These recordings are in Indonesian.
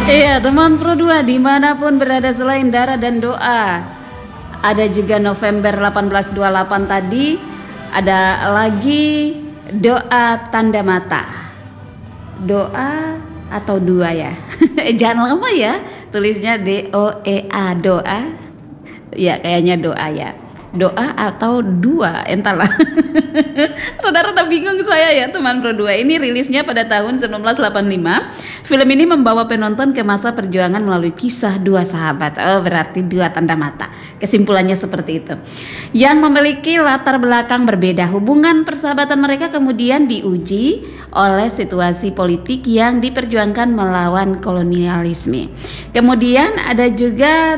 Iya, teman Pro 2 dimanapun berada selain darah dan doa. Ada juga November 1828 tadi, ada lagi doa tanda mata. Doa atau dua ya? Jangan lama ya, tulisnya DOEA, doa. Ya kayaknya doa ya. Doa atau dua, entahlah. Rada-rada bingung saya ya teman Pro 2. Ini rilisnya pada tahun 1985. Film ini membawa penonton ke masa perjuangan melalui kisah dua sahabat. Oh, berarti dua tanda mata. Kesimpulannya seperti itu. Yang memiliki latar belakang berbeda. Hubungan persahabatan mereka kemudian diuji oleh situasi politik yang diperjuangkan melawan kolonialisme. Kemudian ada juga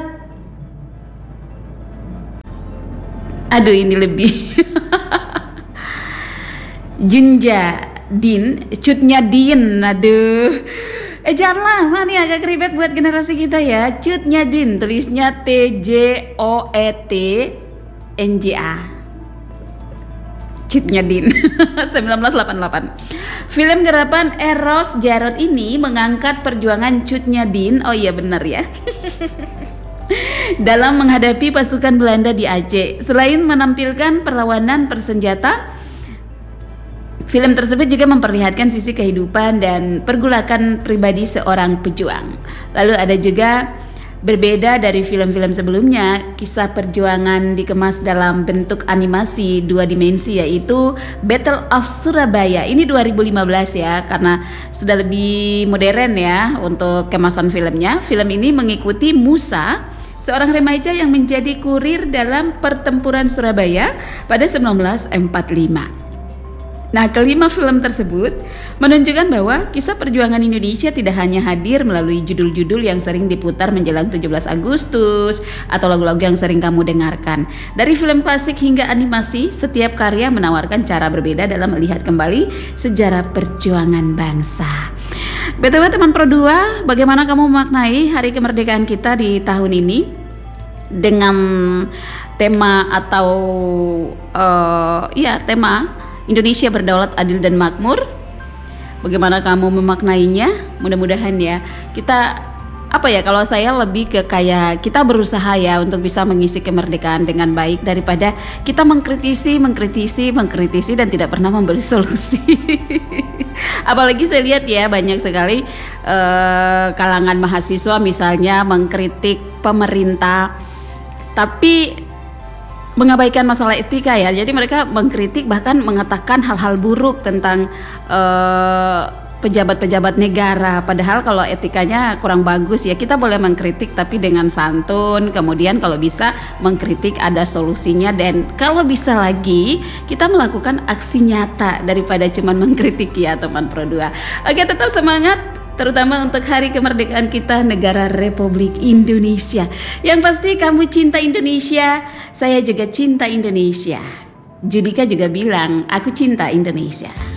ini lebih Junja Din, Cutnya Din, jangan lama nih, agak ribet buat generasi kita ya. Cutnya Din, tulisnya TJOETNJA, Cutnya Din. 1988. Film garapan Eros Jarod ini mengangkat perjuangan Cutnya Din. Oh iya benar ya. Dalam menghadapi pasukan Belanda di Aceh. Selain menampilkan perlawanan bersenjata, film tersebut juga memperlihatkan sisi kehidupan dan pergulakan pribadi seorang pejuang. Lalu ada juga berbeda dari film-film sebelumnya, kisah perjuangan dikemas dalam bentuk animasi dua dimensi, yaitu Battle of Surabaya. Ini 2015 ya, karena sudah lebih modern ya untuk kemasan filmnya. Film ini mengikuti Musa, seorang remaja yang menjadi kurir dalam pertempuran Surabaya pada 1945. Nah, kelima film tersebut menunjukkan bahwa kisah perjuangan Indonesia tidak hanya hadir melalui judul-judul yang sering diputar menjelang 17 Agustus atau lagu-lagu yang sering kamu dengarkan. Dari film klasik hingga animasi, setiap karya menawarkan cara berbeda dalam melihat kembali sejarah perjuangan bangsa. BTW teman Pro 2, bagaimana kamu memaknai hari kemerdekaan kita di tahun ini dengan tema atau tema Indonesia berdaulat, adil dan makmur? Bagaimana kamu memaknainya? Mudah-mudahan ya kita kalau saya lebih ke kayak kita berusaha ya untuk bisa mengisi kemerdekaan dengan baik daripada kita mengkritisi dan tidak pernah memberi solusi. Apalagi saya lihat ya banyak sekali kalangan mahasiswa misalnya mengkritik pemerintah tapi mengabaikan masalah etika ya. Jadi mereka mengkritik bahkan mengatakan hal-hal buruk tentang pejabat-pejabat negara. Padahal kalau etikanya kurang bagus ya, kita boleh mengkritik tapi dengan santun. Kemudian kalau bisa mengkritik ada solusinya, dan kalau bisa lagi kita melakukan aksi nyata daripada cuman mengkritik ya teman Pro 2. Oke, tetap semangat, terutama untuk hari kemerdekaan kita, negara Republik Indonesia. Yang pasti kamu cinta Indonesia, saya juga cinta Indonesia. Judika juga bilang, aku cinta Indonesia.